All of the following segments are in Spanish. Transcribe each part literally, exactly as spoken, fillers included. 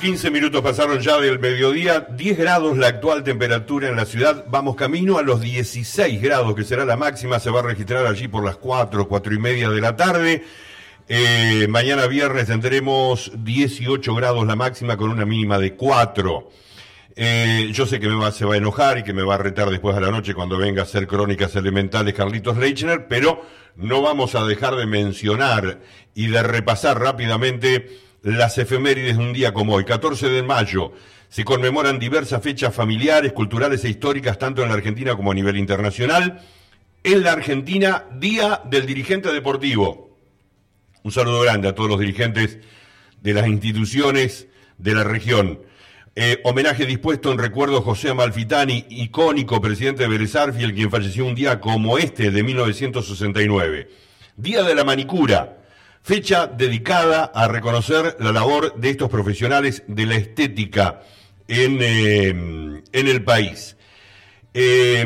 quince minutos pasaron ya del mediodía, diez grados la actual temperatura en la ciudad, vamos camino a los dieciséis grados, que será la máxima, se va a registrar allí por las cuatro, cuatro y media de la tarde. Eh, mañana viernes tendremos dieciocho grados la máxima con una mínima de cuatro. Eh, yo sé que me va, se va a enojar y que me va a retar después a la noche cuando venga a hacer Crónicas Elementales Carlitos Leichner, pero no vamos a dejar de mencionar y de repasar rápidamente las efemérides de un día como hoy. catorce de mayo se conmemoran diversas fechas familiares, culturales e históricas, tanto en la Argentina como a nivel internacional. En la Argentina, Día del Dirigente Deportivo. Un saludo grande a todos los dirigentes de las instituciones de la región. Eh, homenaje dispuesto en recuerdo a José Amalfitani, icónico presidente de Vélez Sarsfield, quien falleció un día como este de mil novecientos sesenta y nueve. Día de la manicura. Fecha dedicada a reconocer la labor de estos profesionales de la estética en, eh, en el país. Eh,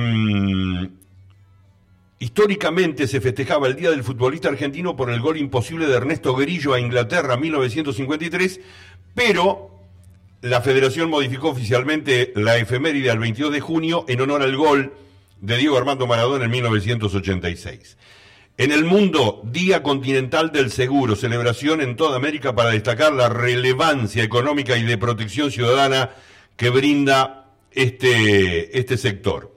históricamente se festejaba el Día del Futbolista Argentino por el gol imposible de Ernesto Grillo a Inglaterra en mil novecientos cincuenta y tres, pero la Federación modificó oficialmente la efeméride al veintidós de junio en honor al gol de Diego Armando Maradona en mil novecientos ochenta y seis. En el mundo, Día Continental del Seguro, celebración en toda América para destacar la relevancia económica y de protección ciudadana que brinda este, este sector.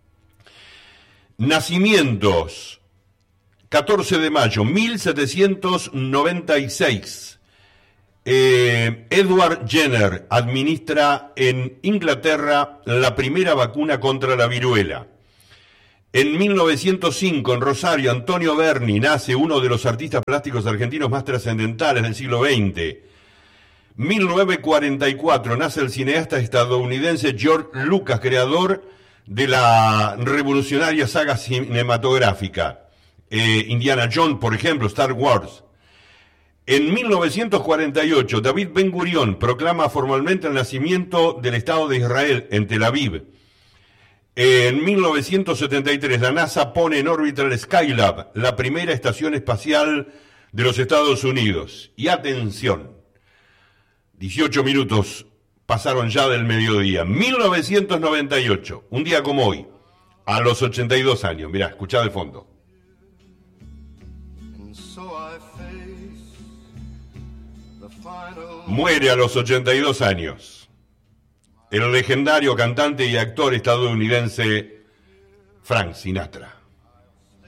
Nacimientos, catorce de mayo, mil setecientos noventa y seis. Eh, Edward Jenner administra en Inglaterra la primera vacuna contra la viruela. En mil novecientos cinco, en Rosario, Antonio Berni nace, uno de los artistas plásticos argentinos más trascendentales del siglo veinte. mil novecientos cuarenta y cuatro, nace el cineasta estadounidense George Lucas, creador de la revolucionaria saga cinematográfica. Eh, Indiana Jones, por ejemplo, Star Wars. En mil novecientos cuarenta y ocho, David Ben Gurión proclama formalmente el nacimiento del Estado de Israel en Tel Aviv. En mil novecientos setenta y tres, la NASA pone en órbita el Skylab, la primera estación espacial de los Estados Unidos. Y atención, dieciocho minutos pasaron ya del mediodía. mil novecientos noventa y ocho, un día como hoy, a los ochenta y dos años. Mirá, escuchá de fondo. Muere a los ochenta y dos años el legendario cantante y actor estadounidense Frank Sinatra.